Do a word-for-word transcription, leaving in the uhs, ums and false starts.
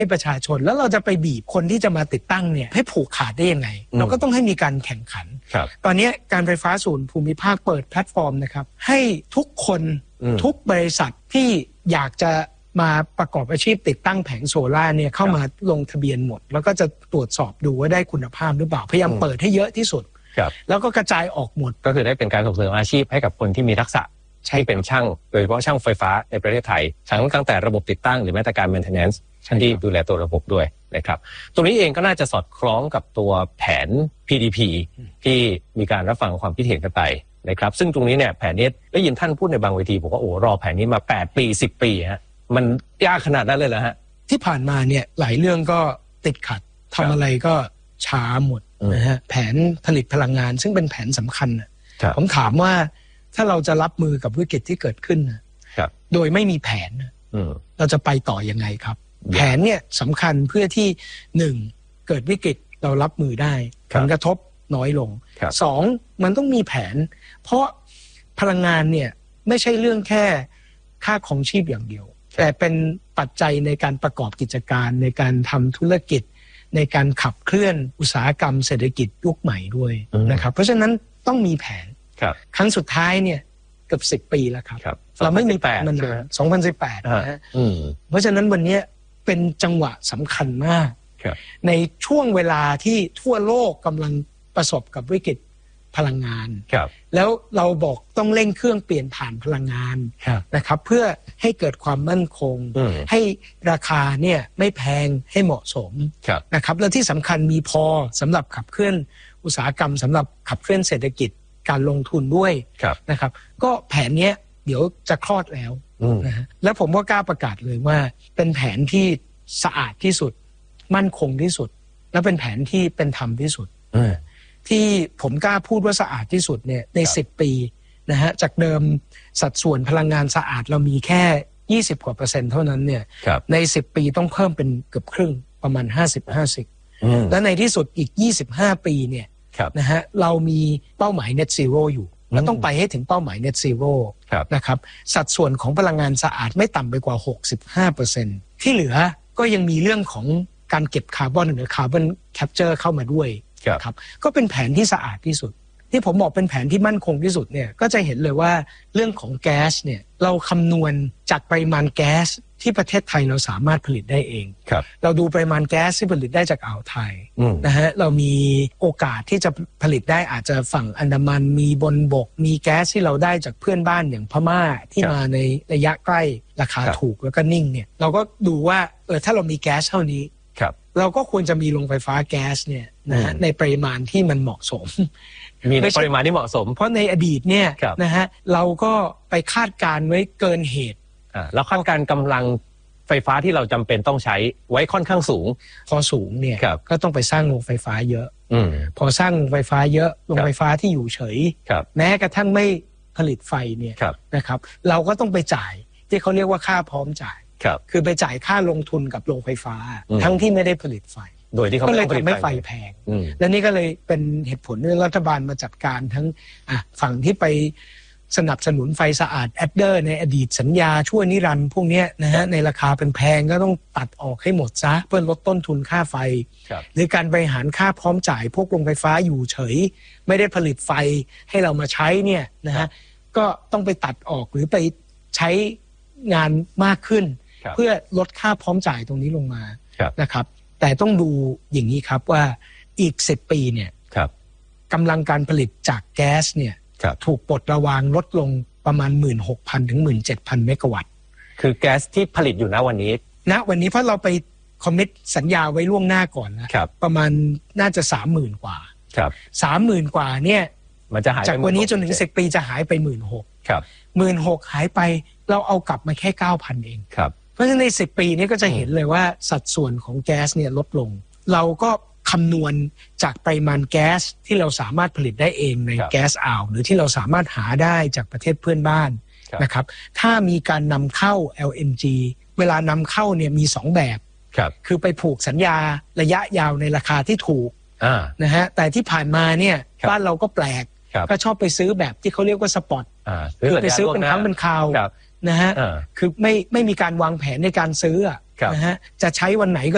ให้ประชาชนแล้วเราจะไปบีบคนที่จะมาติดตั้งเนี่ยให้ผูกขาดได้ยังไงเราก็ต้องให้มีการแข่งขันตอนนี้การไฟฟ้าส่วนภูมิภาคเปิดแพลตฟอร์มนะครับให้ทุกคนทุกบริษัทที่อยากจะมาประกอบอาชีพติดตั้งแผงโซล่าเนี่ยเข้ามาลงทะเบียนหมดแล้วก็จะตรวจสอบดูว่าได้คุณภาพหรือเปล่าพยายามเปิดให้เยอะที่สุดแล้วก็กระจายออกหมดก็คือได้เป็นการส่งเสริมอาชีพให้กับคนที่มีทักษะใช้เป็นช่างโดยเฉพาะช่างไฟฟ้าในประเทศไทยทั้งตั้งแต่ระบบติดตั้งหรือแม้แต่การ maintenance ที่ดูแลตัวระบบด้วยนะครับตรงนี้เองก็น่าจะสอดคล้องกับตัวแผน พี ดี พี ที่มีการรับฟังความคิดเห็นกันไปนะครับซึ่งตรงนี้เนี่ยแผนนี้ได้ยินท่านพูดในบางเวทีบอกว่าโอ้รอแผนนี้มาแปดปีสิบปีฮะมันยากขนาดนั้นเลยเหรอฮะที่ผ่านมาเนี่ยหลายเรื่องก็ติดขัดทำอะไรก็ช้าหมดนะฮะแผนผลิตพลังงานซึ่งเป็นแผนสำคัญผมถามว่าถ้าเราจะรับมือกับวิกฤตที่เกิดขึ้นโดยไม่มีแผนเราจะไปต่อยังไงครับแผนเนี่ยสำคัญเพื่อที่หนึ่งเกิดวิกฤตเรารับมือได้ผลกระทบน้อยลงสองมันต้องมีแผนเพราะพลังงานเนี่ยไม่ใช่เรื่องแค่ค่าของชีพอย่างเดียวแต่เป็นปัจจัยในการประกอบกิจการในการทำธุรกิจในการขับเคลื่อนอุตสาหกรรมเศรษฐกิจยุคใหม่ด้วยนะครับเพราะฉะนั้นต้องมีแผนครั้งสุดท้ายเนี่ยเกือบสิบปีแล้วครับเราไม่มีแผนมันสองพันสิบแปดนะฮะเพราะฉะนั้นวันนี้เป็นจังหวะสำคัญมากในช่วงเวลาที่ทั่วโลกกำลังประสบกับวิกฤตพลังงานแล้วเราบอกต้องเร่งเครื่องเปลี่ยนผ่านพลังงานนะครับเพื่อให้เกิดความมั่นคงให้ราคาเนี่ยไม่แพงให้เหมาะสมนะครับและที่สำคัญมีพอสำหรับขับเคลื่อนอุตสาหกรรมสำหรับขับเคลื่อนเศรษฐกิจการลงทุนด้วยนะครับก็แผนนี้เดี๋ยวจะคลอดแล้วนะฮะและผมก็กล้าประกาศเลยว่าเป็นแผนที่สะอาดที่สุดมั่นคงที่สุดและเป็นแผนที่เป็นธรรมที่สุดที่ผมกล้าพูดว่าสะอาดที่สุดเนี่ยในสิบปีนะฮะจากเดิมสัดส่วนพลังงานสะอาดเรามีแค่ยี่สิบกว่าเปอร์เซ็นต์เท่านั้นเนี่ยในสิบปีต้องเพิ่มเป็นเกือบครึ่งประมาณห้าสิบ ห้าสิบและในที่สุดอีกยี่สิบห้าปีเนี่ยนะฮะเรามีเป้าหมาย net zero อยู่แล้วต้องไปให้ถึงเป้าหมาย net zero นะครับสัดส่วนของพลังงานสะอาดไม่ต่ำไปกว่า หกสิบห้าเปอร์เซ็นต์ ที่เหลือก็ยังมีเรื่องของการเก็บคาร์บอนหรือคาร์บอนแคปเจอร์เข้ามาด้วยครับก็เป็นแผนที่สะอาดที่สุดที่ผมบอกเป็นแผนที่มั่นคงที่สุดเนี่ยก็จะเห็นเลยว่าเรื่องของแก๊สเนี่ยเราคำนวณจากปริมาณแก๊สที่ประเทศไทยเราสามารถผลิตได้เองเราดูปริมาณแก๊สที่ผลิตได้จากอ่าวไทยนะฮะเรามีโอกาสที่จะผลิตได้อาจจะฝั่งอันดามันมีบนบกมีแก๊สที่เราได้จากเพื่อนบ้านอย่างพม่าที่มาในระยะใกล้ราคาถูกแล้วก็นิ่งเนี่ยเราก็ดูว่าเออถ้าเรามีแก๊สเท่านี้เราก็ควรจะมีโรงไฟฟ้าแก๊สเนี่ยนะฮะในปริมาณที่มันเหมาะสมมีในปริมาณที่เหมาะสมเพราะในอดีตเนี่ยนะฮะเราก็ไปคาดการไว้เกินเหตุแล้วคาดการกำลังไฟฟ้าที่เราจำเป็นต้องใช้ไว้ค่อนข้างสูงพอสูงเนี่ยก็ต้องไปสร้างโรงไฟฟ้าเยอะพอสร้างโรงไฟฟ้าเยอะโรงไฟฟ้าที่อยู่เฉยแม้กระทั่งไม่ผลิตไฟเนี่ยนะครับเราก็ต้องไปจ่ายที่เขาเรียกว่าค่าพร้อมจ่ายคือไปจ่ายค่าลงทุนกับโรงไฟฟ้าทั้งที่ไม่ได้ผลิตไฟโดยที่เขาก็เลยทำให้ไฟแพงและนี่ก็เลยเป็นเหตุผลที่รัฐบาลมาจัดการทั้งฝั่งที่ไปสนับสนุนไฟสะอาดแอดเดอร์ในอดีตสัญญาชั่วนิรันดร์พวกนี้นะฮะในราคาเป็นแพงก็ต้องตัดออกให้หมดซะเพื่อลดต้นทุนค่าไฟหรือการบริหารค่าพร้อมจ่ายพวกโรงไฟฟ้าอยู่เฉยไม่ได้ผลิตไฟให้เรามาใช้เนี่ยนะฮะก็ต้องไปตัดออกหรือไปใช้งานมากขึ้นเพื่อลดค่าพร้อมจ่ายตรงนี้ลงมานะครับแต่ต้องดูอย่างนี้ครับว่าอีกสิบปีเนี่ยกำลังการผลิตจากแก๊สเนี่ยถูกปลดระวางลดลงประมาณ หนึ่งหมื่นหกพัน ถึง หนึ่งหมื่นเจ็ดพัน เมกะวัตต์คือแก๊สที่ผลิตอยู่ณวันนี้ณวันนี้เพราะเราไปคอมมิตสัญญาไว้ล่วงหน้าก่อนนะประมาณน่าจะ สามหมื่น กว่า สามหมื่น กว่าเนี่ยมันจะหายจากวันนี้จนถึงสิบปีจะหายไป หนึ่งหมื่นหกพัน หนึ่งหมื่นหกพัน หายไปเราเอากลับมาแค่ เก้าพัน เองเพราะฉะนั้นในสิบปีนี้ก็จะเห็นเลยว่าสัดส่วนของแก๊สเนี่ยลดลงเราก็คำนวณจากปริมาณแก๊สที่เราสามารถผลิตได้เองในแก๊สอ่าวหรือที่เราสามารถหาได้จากประเทศเพื่อนบ้านนะครับถ้ามีการนำเข้า แอล เอ็น จี เวลานำเข้าเนี่ยมีสองแบบคือไปผูกสัญญาระยะยาวในราคาที่ถูกนะฮะแต่ที่ผ่านมาเนี่ยบ้านเราก็แปลกก็ชอบไปซื้อแบบที่เขาเรียกว่าสปอตคือไปซื้อเป็นครั้งเป็นคราวนะฮะคือไม่ไม่มีการวางแผนในการซื้อนะฮะจะใช้วันไหนก็